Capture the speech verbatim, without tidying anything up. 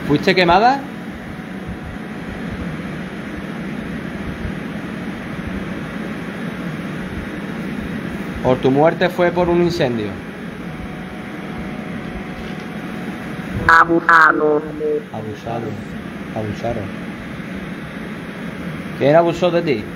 ¿Fuiste quemada? ¿O tu muerte fue por un incendio? Abusado. Abusado. Abusaron. ¿Quién abusó de ti?